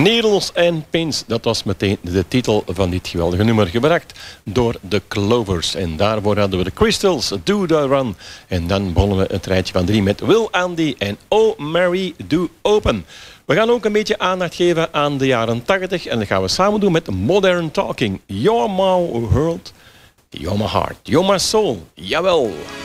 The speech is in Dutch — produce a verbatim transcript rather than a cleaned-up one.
Needles and Pins, dat was meteen de titel van dit geweldige nummer, gebracht door de Clovers. En daarvoor hadden we de Crystals, Do The Run. En dan begonnen we het rijtje van drie met Will Andy en Oh Mary Do Open. We gaan ook een beetje aandacht geven aan de jaren tachtig. En dat gaan we samen doen met Modern Talking. You're My World, You're My Heart, You're My Soul. Jawel.